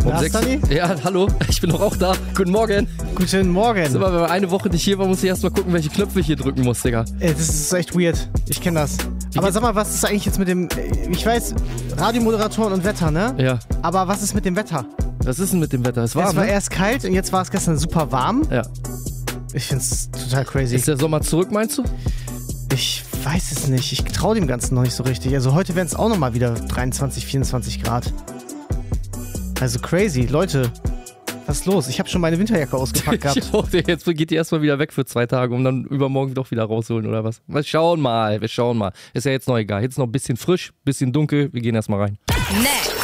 Um 6. Ja, hallo, ich bin doch auch da. Guten Morgen. Guten Morgen. Sag mal, wenn man eine Woche nicht hier war, muss ich erstmal gucken, welche Knöpfe ich hier drücken muss, Digga. Das ist echt weird. Ich kenne das. Aber sag mal, was ist eigentlich jetzt mit dem... Ich weiß, Radiomoderatoren und Wetter, ne? Ja. Aber was ist mit dem Wetter? Was ist denn mit dem Wetter? Es war, Es war erst kalt und jetzt war es gestern super warm. Ja. Ich find's total crazy. Ist der Sommer zurück, meinst du? Ich weiß es nicht. Ich traue dem Ganzen noch nicht so richtig. Also heute werden es auch nochmal wieder 23, 24 Grad. Also crazy. Leute, was ist los? Ich habe schon meine Winterjacke ausgepackt gehabt. Jetzt geht die erstmal wieder weg für 2 Tage, um dann übermorgen doch wieder rausholen oder was? Wir schauen mal. Ist ja jetzt noch egal. Jetzt noch ein bisschen frisch, bisschen dunkel. Wir gehen erstmal rein. Next.